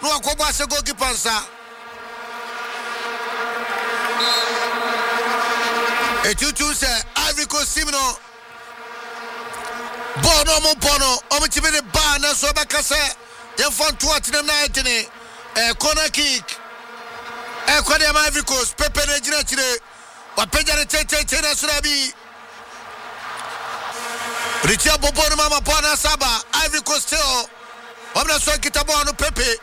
no akobo ase goalkeeper nsa etutu se Ivory Coast team no ball no mo bono omo tibe de ba na so be kase ye fon to atenam na etene corner kick kwade am Ivory Coast Pepe na gina chire wa peja ne tete na surabi Richard Bobo no mama bona saba Ivory Coast still omna so kita ball no Pepe